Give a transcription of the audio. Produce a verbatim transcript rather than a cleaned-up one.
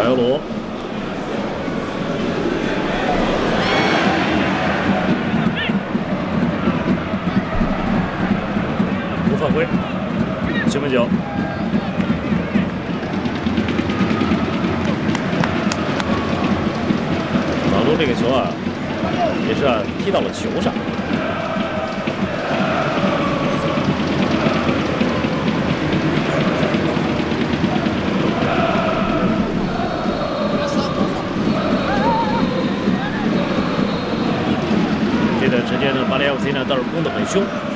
尤罗。 犯规，球门球。老卢这个球啊，也是啊踢到了球上。这段时间呢，巴黎 F C 呢倒是攻得很凶。